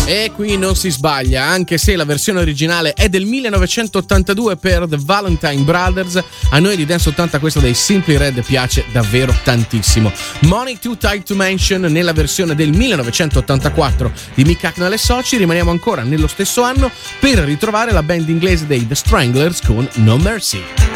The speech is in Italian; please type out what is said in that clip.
E qui non si sbaglia, anche se la versione originale è del 1982 per The Valentine Brothers, a noi di Dance 80 questa dei Simply Red piace davvero tantissimo. Money Too Tight to Mention nella versione del 1984 di Mick Hucknall e Soci. Rimaniamo ancora nello stesso anno per ritrovare la band inglese dei The Stranglers con No Mercy.